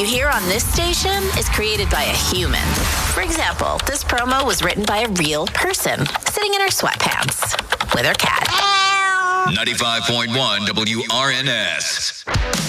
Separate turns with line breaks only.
you hear on this station is created by a human. For example, this promo was written by a real person sitting in her sweatpants with her cat.
95.1 WRNS.